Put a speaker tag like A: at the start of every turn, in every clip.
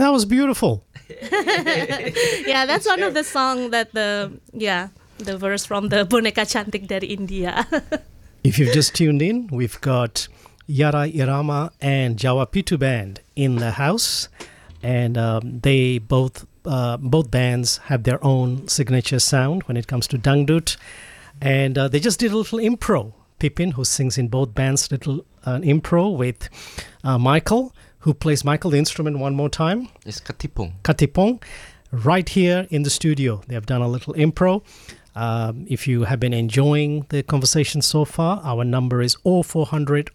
A: That was beautiful.
B: Yeah, that's one of the song that the verse from the Boneka Cantik dari India.
A: If you've just tuned in, we've got Yara Irama and Jawa Pitu Band in the house, and they both bands have their own signature sound when it comes to dangdut, and they just did a little impro. Pipin, who sings in both bands, little impro with Michael, who plays Michael the instrument one more time.
C: It's Katipong.
A: Katipong, right here in the studio. They have done a little impro. If you have been enjoying the conversation so far, our number is 0400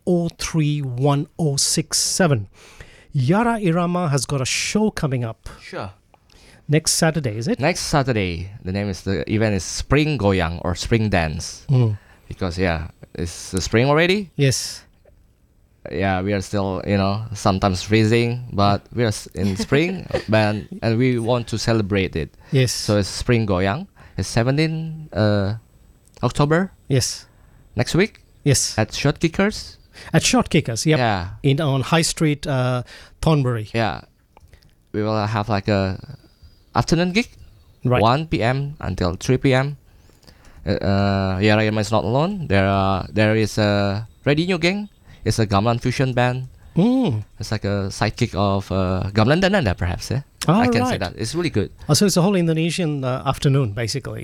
A: 031 Yara Irama has got a show coming up.
C: Sure.
A: Next Saturday, is it?
C: Next Saturday. The event is Spring Goyang or Spring Dance. Because, it's the spring already.
A: Yes.
C: Yeah, we are still, sometimes freezing, but we are in spring, and we want to celebrate it.
A: Yes.
C: So it's Spring Goyang. It's 17 October.
A: Yes.
C: Next week.
A: Yes.
C: At Shot Kickers.
A: At Shot Kickers, yep.
C: Yeah.
A: On High Street, Thornbury.
C: Yeah. We will have like a afternoon gig.
A: Right.
C: 1 p.m. until 3 p.m. Yara Irama is not alone. There is a Ready New Gang. It's a gamelan fusion band. It's like a sidekick of Gamelan Dananda, perhaps. I can say that. It's really good.
A: So it's a whole Indonesian afternoon, basically.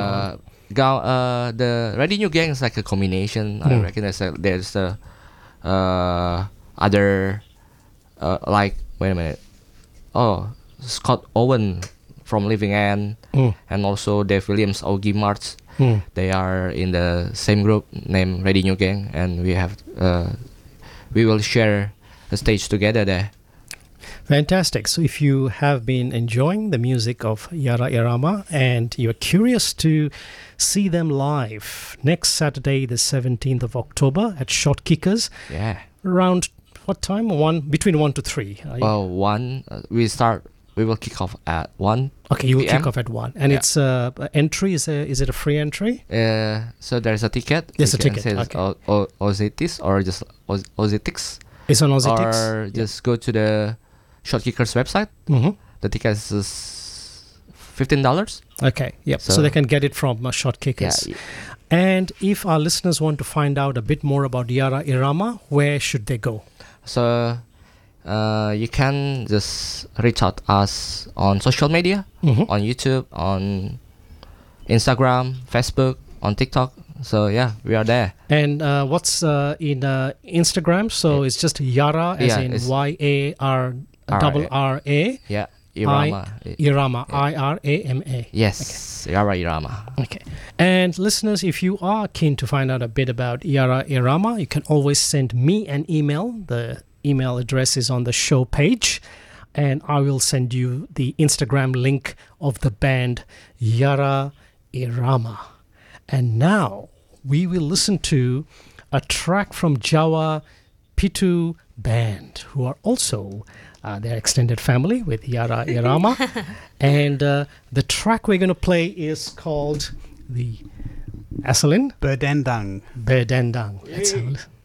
C: The Ready New Gang is like a combination. I reckon there's other wait a minute. Oh, Scott Owen from Living End, and also Dave Williams, Augie March. They are in the same group named Ready New Gang, and we will share a stage together there.
A: Fantastic. So if you have been enjoying the music of Yara Irama and you're curious to see them live next Saturday, the 17th of October at Shot Kickers.
C: Yeah.
A: Around what time? Between 1 to 3.
C: Well, 1. We will kick off at 1.
A: Okay, you will
C: PM.
A: kick off at 1. And it's entry, is it a free entry?
C: So there's a ticket.
A: There's a ticket.
C: Okay. Ozitix or just Ozitix.
A: It's on Ozitix.
C: Or just go to the Shot Kickers website. The ticket is $15.
A: Okay, yep. So they can get it from Shot Kickers.
C: Yeah.
A: And if our listeners want to find out a bit more about Yara Irama, where should they go?
C: So you can just reach out us on social media, on YouTube, on Instagram, Facebook, on TikTok. So we are there.
A: And what's in Instagram? So it's just Yara, as in YARRA.
C: Yeah, Irama.
A: Irama, IRAMA.
C: Yes, okay. Yara Irama.
A: Okay. And listeners, if you are keen to find out a bit about Yara Irama, you can always send me an email. The email address is on the show page, and I will send you the Instagram link of the band Yara Irama. And now we will listen to a track from Jawa Pitu Band, who are also their extended family with Yara Irama. And the track we're going to play is called the Asalin
D: Berdendang.
A: Berdendang. Let's have a listen.